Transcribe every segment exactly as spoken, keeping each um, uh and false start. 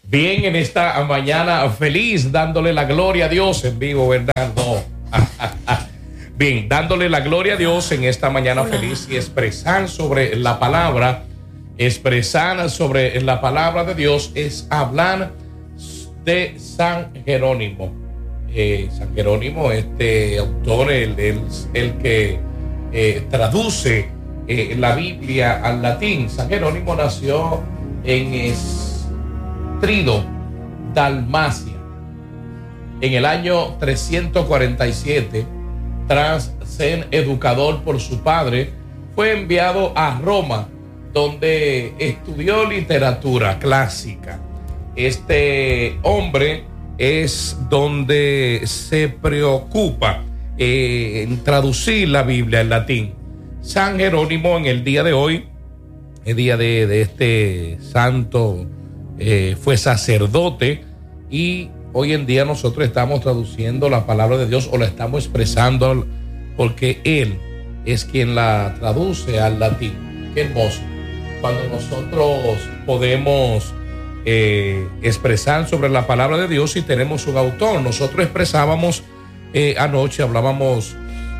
Bien, en esta mañana feliz, dándole la gloria a Dios en vivo, ¿verdad? No. Bien, dándole la gloria a Dios en esta mañana feliz y expresar sobre la palabra, expresar sobre la palabra de Dios es hablar de San Jerónimo. Eh, San Jerónimo, este autor, el, el, el que eh, traduce eh, la Biblia al latín. San Jerónimo nació en Estrido, Dalmacia, en el año trescientos cuarenta y siete. Tras ser educador por su padre, fue enviado a Roma, donde estudió literatura clásica. Este hombre es donde se preocupa eh, en traducir la Biblia en latín. San Jerónimo, en el día de hoy, el día de, de este santo, eh, fue sacerdote, y hoy en día nosotros estamos traduciendo la palabra de Dios o la estamos expresando porque Él es quien la traduce al latín. Qué hermoso cuando nosotros podemos eh, expresar sobre la palabra de Dios y tenemos un autor. Nosotros expresábamos eh, anoche, hablábamos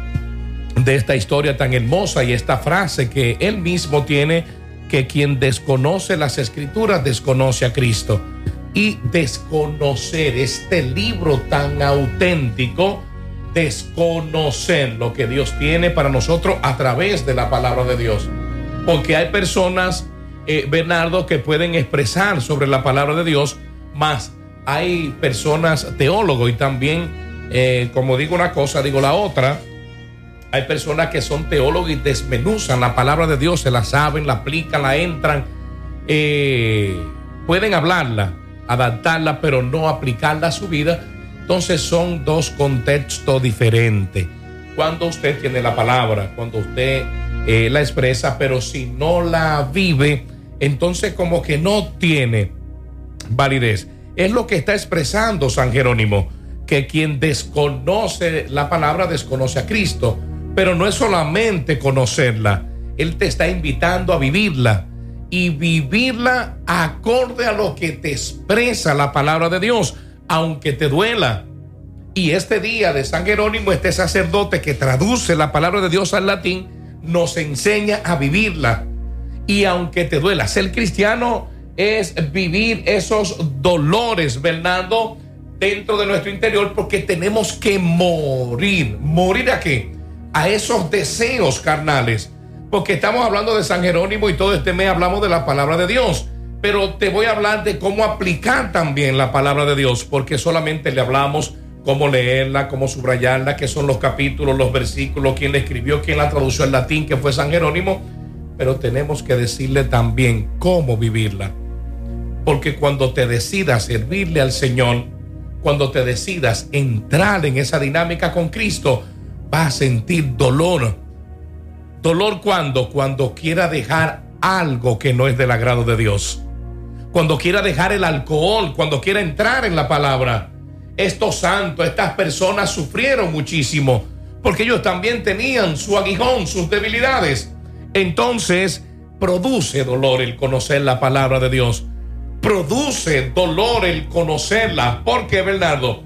de esta historia tan hermosa y esta frase que Él mismo tiene, que quien desconoce las Escrituras desconoce a Cristo. Y desconocer este libro tan auténtico, desconocer lo que Dios tiene para nosotros a través de la palabra de Dios. Porque hay personas, eh, Bernardo, que pueden expresar sobre la palabra de Dios, más hay personas teólogos y también, eh, como digo una cosa, digo la otra. Hay personas que son teólogos y desmenuzan la palabra de Dios, se la saben, la aplican, la entran, eh, pueden hablarla, adaptarla, pero no aplicarla a su vida. Entonces son dos contextos diferentes. Cuando usted tiene la palabra, cuando usted eh, la expresa, pero si no la vive, entonces como que no tiene validez. Es lo que está expresando San Jerónimo, que quien desconoce la palabra desconoce a Cristo. Pero no es solamente conocerla, Él te está invitando a vivirla. Y vivirla acorde a lo que te expresa la palabra de Dios, aunque te duela. Y este día de San Jerónimo, este sacerdote que traduce la palabra de Dios al latín, nos enseña a vivirla. Y aunque te duela, ser cristiano es vivir esos dolores, Bernardo, dentro de nuestro interior, porque tenemos que morir. ¿Morir a qué? A esos deseos carnales. Porque estamos hablando de San Jerónimo y todo este mes hablamos de la palabra de Dios. Pero te voy a hablar de cómo aplicar también la palabra de Dios, porque solamente le hablamos cómo leerla, cómo subrayarla, qué son los capítulos, los versículos, quién la escribió, quién la tradució al latín, que fue San Jerónimo. Pero tenemos que decirle también cómo vivirla. Porque cuando te decidas servirle al Señor, cuando te decidas entrar en esa dinámica con Cristo, vas a sentir dolor. ¿Dolor cuándo? Cuando quiera dejar algo que no es del agrado de Dios. Cuando quiera dejar el alcohol, cuando quiera entrar en la palabra. Estos santos, estas personas sufrieron muchísimo, porque ellos también tenían su aguijón, sus debilidades. Entonces, produce dolor el conocer la palabra de Dios. Produce dolor el conocerla. ¿Por qué, Bernardo?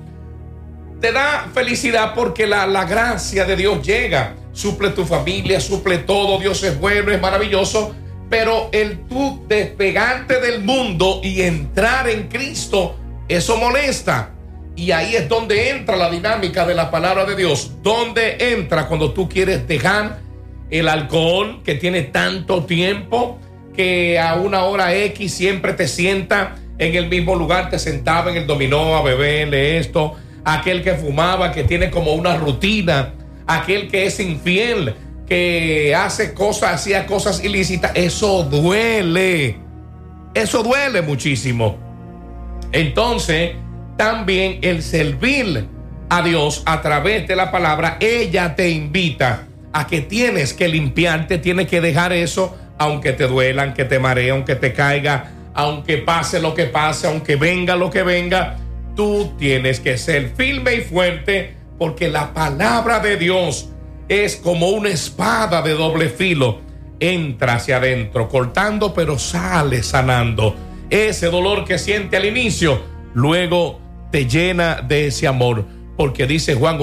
Te da felicidad porque la, la gracia de Dios llega. Suple tu familia, suple todo. Dios es bueno, es maravilloso. Pero el tú despegarte del mundo y entrar en Cristo, eso molesta. Y ahí es donde entra la dinámica de la palabra de Dios. Donde entra cuando tú quieres dejar el alcohol que tiene tanto tiempo, que a una hora X siempre te sienta en el mismo lugar, te sentaba en el dominó a beberle esto. Aquel que fumaba, que tiene como una rutina. Aquel que es infiel, que hace cosas, hacía cosas ilícitas. Eso duele. Eso duele muchísimo. Entonces, también el servir a Dios a través de la palabra, ella te invita a que tienes que limpiarte, tienes que dejar eso, aunque te duela, aunque te maree, aunque te caiga, aunque pase lo que pase, aunque venga lo que venga. Tú tienes que ser firme y fuerte, porque la palabra de Dios es como una espada de doble filo. Entra hacia adentro, cortando, pero sale sanando. ese dolor que siente al inicio, luego te llena de ese amor. Porque dice Juan